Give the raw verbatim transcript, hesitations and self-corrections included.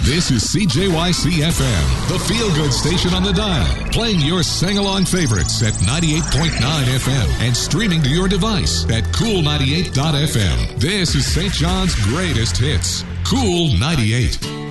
This is C J Y C F M, the feel-good station on the dial, playing your sing-along favorites at ninety-eight point nine F M and streaming to your device at cool ninety-eight dot f m. This is Saint John's greatest hits, Cool ninety-eight.